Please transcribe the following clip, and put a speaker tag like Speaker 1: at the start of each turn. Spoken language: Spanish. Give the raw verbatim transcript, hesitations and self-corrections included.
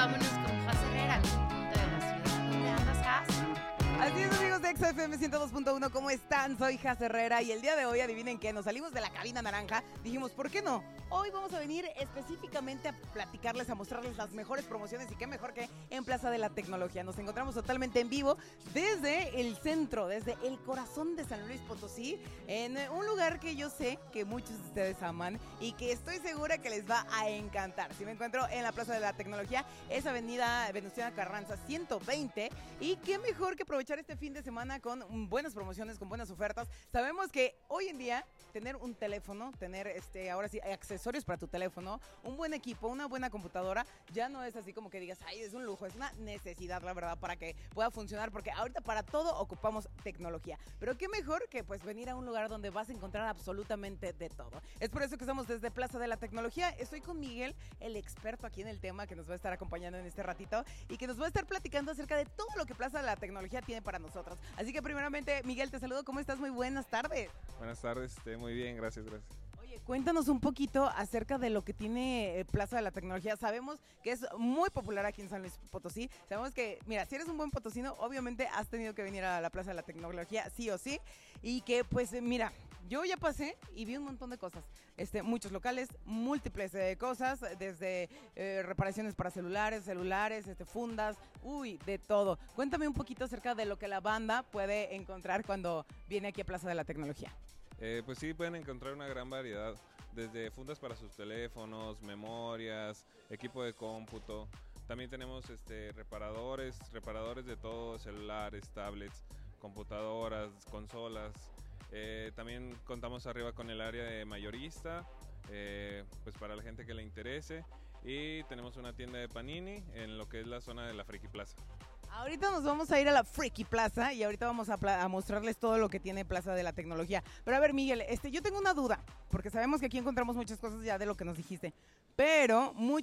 Speaker 1: vámonos con Jaz Herrera, al punto de la ciudad. ¿Dónde andas, Jaz?
Speaker 2: Así es, amigos de Exa F M ciento dos punto uno, ¿cómo están? Soy Jaz Herrera y el día de hoy, adivinen qué, nos salimos de la cabina naranja, dijimos, ¿por qué no? Hoy vamos a venir específicamente a platicarles, a mostrarles las mejores promociones y qué mejor que en Plaza de la Tecnología. Nos encontramos totalmente en vivo desde el centro, desde el corazón de San Luis Potosí, en un lugar que yo sé que muchos de ustedes aman y que estoy segura que les va a encantar. Si me encuentro en la Plaza de la Tecnología, es Avenida Venustiano Carranza ciento veinte, y qué mejor que aprovechar este fin de semana con buenas promociones, con buenas ofertas. Sabemos que hoy en día tener un teléfono, tener este ahora sí accesorios para tu teléfono, un buen equipo, una buena computadora, ya no es así como que digas, ay, es un lujo, es una necesidad, la verdad, para que pueda funcionar, porque ahorita para todo ocupamos tecnología. Pero qué mejor que pues venir a un lugar donde vas a encontrar absolutamente de todo. Es por eso que estamos desde Plaza de la Tecnología. Estoy con Miguel, el experto aquí en el tema, que nos va a estar acompañando en este ratito y que nos va a estar platicando acerca de todo lo que Plaza de la Tecnología tiene para nosotros. Así que primeramente, Miguel, te saludo. ¿Cómo estás? Muy buenas tardes.
Speaker 3: Buenas tardes, este, muy bien, gracias, gracias.
Speaker 2: Oye, cuéntanos un poquito acerca de lo que tiene eh, Plaza de la Tecnología. Sabemos que es muy popular aquí en San Luis Potosí. Sabemos que, mira, si eres un buen potosino, obviamente has tenido que venir a la Plaza de la Tecnología, sí o sí. Y que, pues, eh, mira, yo ya pasé y vi un montón de cosas. Este, muchos locales, múltiples eh, cosas, desde eh, reparaciones para celulares, celulares, este, fundas, uy, de todo. Cuéntame un poquito acerca de lo que la banda puede encontrar cuando viene aquí a Plaza de la Tecnología.
Speaker 3: Eh, pues sí, pueden encontrar una gran variedad, desde fundas para sus teléfonos, memorias, equipo de cómputo. También tenemos este, reparadores, reparadores de todo, celulares, tablets, computadoras, consolas. Eh, también contamos arriba con el área de mayorista, eh, pues para la gente que le interese. Y tenemos una tienda de Panini en lo que es la zona de la Friki Plaza.
Speaker 2: Ahorita nos vamos a ir a la Friki Plaza y ahorita vamos a, a mostrarles todo lo que tiene Plaza de la Tecnología. Pero a ver, Miguel, este, yo tengo una duda, porque sabemos que aquí encontramos muchas cosas ya de lo que nos dijiste, pero muchos